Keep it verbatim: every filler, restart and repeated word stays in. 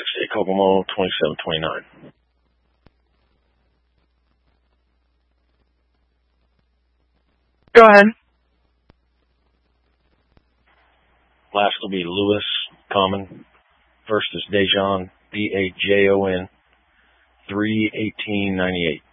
sixty-eight Kokomo, twenty-seven twenty-nine. Go ahead. Last will be Lewis, common. First is Dejon, D A J O N, three eighteen ninety-eight.